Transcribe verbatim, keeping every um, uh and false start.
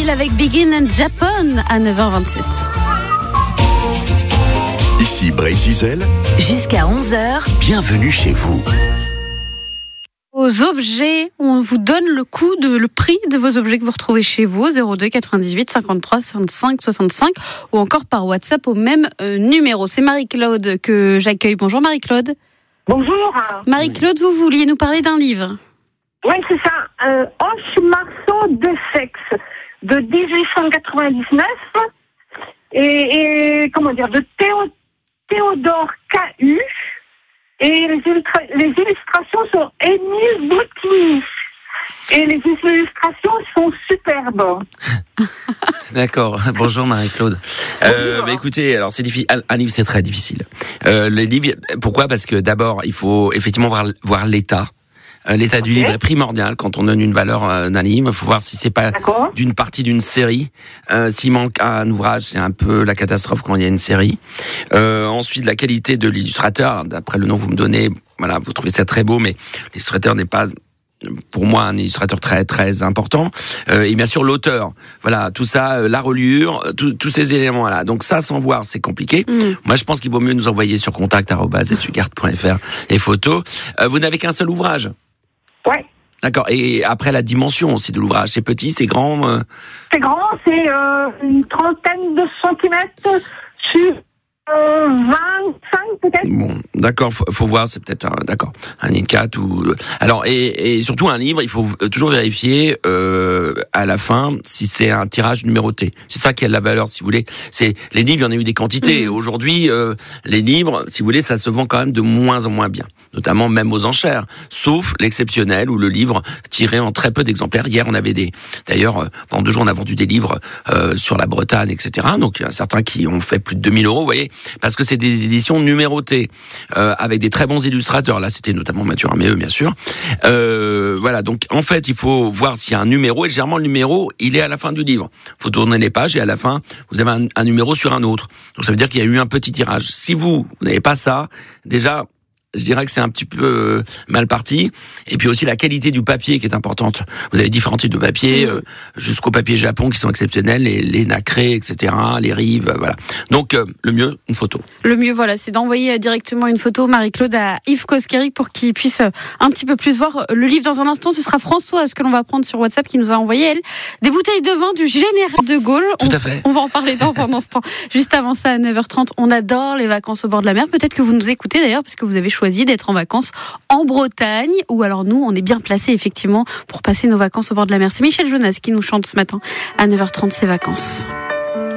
Adèle avec Begin and Japan à neuf heures vingt-sept. Ici Bray-Zizel. Jusqu'à onze heures. Bienvenue chez vous. Aux objets, on vous donne le coût, de, le prix de vos objets que vous retrouvez chez vous, zéro deux quatre-vingt-dix-huit cinquante-trois soixante-cinq soixante-cinq, ou encore par WhatsApp au même euh, numéro. C'est Marie-Claude que j'accueille. Bonjour Marie-Claude. Bonjour. Marie-Claude, vous vouliez nous parler d'un livre. Oui, c'est ça. Euh, Ange Marceau de sexe de dix-huit cent quatre-vingt-dix-neuf et, et comment dire de Théo, Théodore Cahu. Et les, illustra- les illustrations sont Émile Boutini. Et les illustrations sont superbes. D'accord. Bonjour Marie-Claude. Euh, bah, écoutez, alors c'est difficile. Un livre, c'est très difficile. Euh, les livres, pourquoi ? Parce que d'abord, il faut effectivement voir, voir l'état. Euh, l'état okay. du livre est primordial quand on donne une valeur euh, d'un livre. Il faut voir si c'est pas D'accord. d'une partie d'une série. Euh, s'il manque un ouvrage, c'est un peu la catastrophe quand il y a une série. Euh, ensuite, la qualité de l'illustrateur. Alors, d'après le nom que vous me donnez, voilà, vous trouvez ça très beau, mais l'illustrateur n'est pas, pour moi, un illustrateur très très important. Euh, et bien sûr, l'auteur. Voilà, tout ça, euh, la reliure, tout, tous ces éléments-là. Donc ça, sans voir, c'est compliqué. Mmh. Moi, je pense qu'il vaut mieux nous envoyer sur contact arobase etugarde point f r les photos. Euh, vous n'avez qu'un seul ouvrage ? Ouais. D'accord. Et après, la dimension aussi de l'ouvrage, c'est petit, c'est grand euh... C'est grand, c'est euh, une trentaine de centimètres sur euh, vingt-cinq peut-être. Bon, d'accord, faut, faut voir, c'est peut-être un, d'accord, un I quatre ou... Alors, et, et surtout un livre, il faut toujours vérifier euh, à la fin si c'est un tirage numéroté. C'est ça qui a de la valeur, si vous voulez. C'est, les livres, il y en a eu des quantités. Mmh. Aujourd'hui, euh, les livres, si vous voulez, ça se vend quand même de moins en moins bien. Notamment même aux enchères, sauf l'exceptionnel où le livre tiré en très peu d'exemplaires. Hier, on avait des, d'ailleurs, pendant deux jours, on a vendu des livres euh, sur la Bretagne, et cetera. Donc, il y a certains qui ont fait plus de deux mille euros, vous voyez, parce que c'est des éditions numérotées euh, avec des très bons illustrateurs. Là, c'était notamment Mathieu Rameeux, bien sûr. Euh, voilà, donc en fait, il faut voir s'il y a un numéro. Et généralement, le numéro, il est à la fin du livre. Il faut tourner les pages et à la fin, vous avez un, un numéro sur un autre. Donc, ça veut dire qu'il y a eu un petit tirage. Si vous, vous n'avez pas ça, déjà, je dirais que c'est un petit peu mal parti. Et puis aussi la qualité du papier qui est importante. Vous avez différents types de papier, mmh. euh, jusqu'au papier Japon qui sont exceptionnels, les, les nacrés, et cetera, les rives, voilà. Donc euh, le mieux, une photo. Le mieux, voilà, c'est d'envoyer directement une photo, Marie-Claude, à Yves Koskeri pour qu'il puisse un petit peu plus voir le livre. Dans un instant, ce sera Françoise que l'on va prendre sur WhatsApp qui nous a envoyé, elle, des bouteilles de vin du général de Gaulle. Tout on, à fait. On va en parler dans un instant. Juste avant ça, à neuf heures trente, on adore les vacances au bord de la mer. Peut-être que vous nous écoutez d'ailleurs, parce que vous avez choisi d'être en vacances en Bretagne, ou alors nous, on est bien placés effectivement pour passer nos vacances au bord de la mer. C'est Michel Jonas qui nous chante ce matin à neuf heures trente ses vacances.